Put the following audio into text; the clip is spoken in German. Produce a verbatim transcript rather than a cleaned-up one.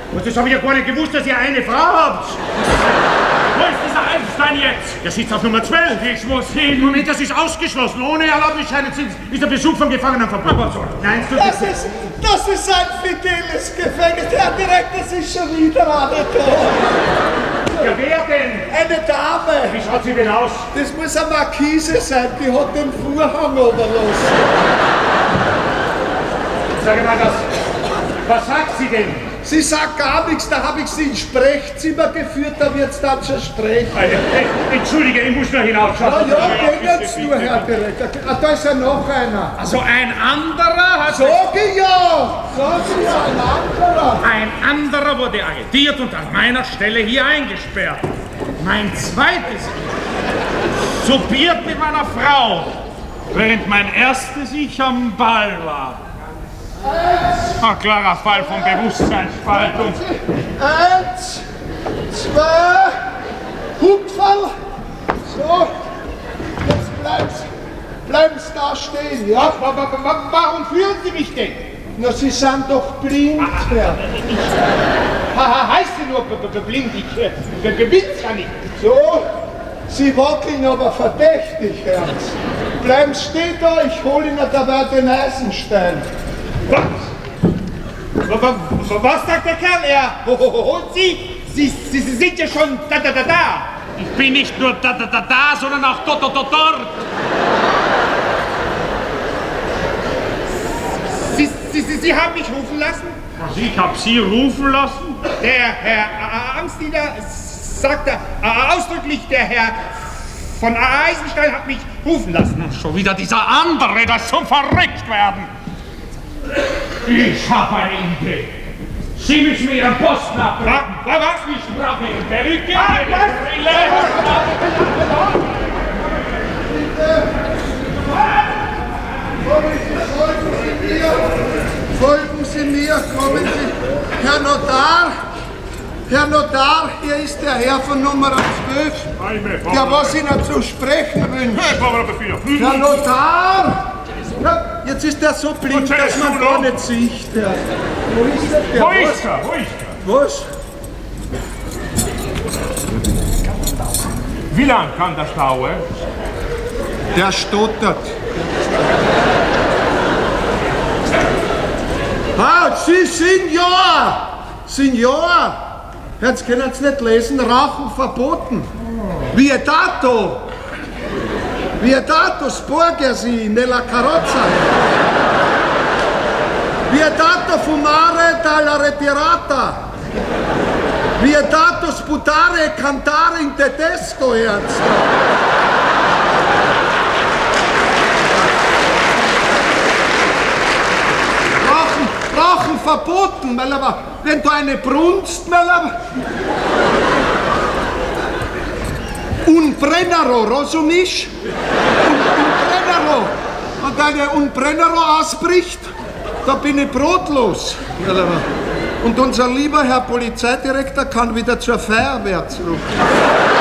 Und das habe ich ja gar nicht gewusst, dass ihr eine Frau habt. Wo ist dieser Einstein jetzt? Der sitzt auf Nummer zwölf. Ich muss hin. Moment, das ist ausgeschlossen. Ohne Erlaubnisschein ist der Besuch vom Gefangenen verboten. Aber so. Nein, es tut Das ist, das ist ein fideles Gefängnis. Herr Direktor, das ist schon wieder eine da. Ja, wer denn? Eine Dame. Wie schaut sie denn aus? Das muss eine Markise sein, die hat den Vorhang oberlassen. Sag mal, das, was sagt sie denn? Sie sagt gar nichts, da habe ich sie ins Sprechzimmer geführt, da wird es dann schon sprechen. Äh, Entschuldige, ich muss nur hinausschauen. Ja, ja, geh jetzt nur, Herr Direktor. Ah, da ist ja noch einer. Also ein anderer hat... Sag ich ja! Sag ich ja, ein anderer. Ein anderer wurde arretiert und an meiner Stelle hier eingesperrt. Mein zweites Ich soupiert mit meiner Frau, während mein erstes Ich am Ball war. Ein klarer Fall von Bewusstseinsspaltung. Eins, zwei, Hupferl. So, jetzt bleib's, bleib's da stehen, ja? Warum führen Sie mich denn? Na, Sie sind doch blind, Herr. Heißt sie nur blind? Ich bin's ja nicht. So, Sie wackeln aber verdächtig, Herr. Bleiben stehen da, ich hol Ihnen dabei den Eisenstein. Was? Was sagt der Kerl? Er holt Sie? Sie, Sie, Sie sind ja schon da, da, da, da. Ich bin nicht nur da, da, da, da, sondern auch dort, dort, dort, dort. Sie, Sie, Sie, Sie haben mich rufen lassen? Was, ich hab Sie rufen lassen? Der Herr Amtsdiener sagte äh, ausdrücklich, der Herr von Eisenstein hat mich rufen lassen. Schon wieder dieser andere, das zum Verrücktwerden. Ich habe eine Idee. Sie müssen mir Ihren Posten abbrechen. Was? Was? Ich brauche Ihre Perücke, ah, Ihre Brille. Folgen Sie mir, kommen Sie. Herr Notar, Herr Notar, hier ist der Herr von Nummer zwölf, der was Ihnen zu sprechen wünscht. Herr Notar! Ja, jetzt ist er so blind, dass man gar nicht sieht. Ja. Wo ist der? der Wo ist er? Wo ist er? Was? Wie lang kann das dauern? Der stottert. Ah, Sie, Signor! Signor! Jetzt können Sie nicht lesen, Rauchen verboten. Vietato! Vietato sporgersi nella carrozza. Vietato fumare dalla ritirata. Vietato sputare e cantare in tedesco, Herz. Rauchen, Rauchen verboten, weil aber, wenn du eine brunst, weil aber... Un Brennero, rozumiesz? Un, un Brennero. Und eine Un Brennero ausbricht, da bin ich brotlos. Und unser lieber Herr Polizeidirektor kann wieder zur Feuerwehr zurück.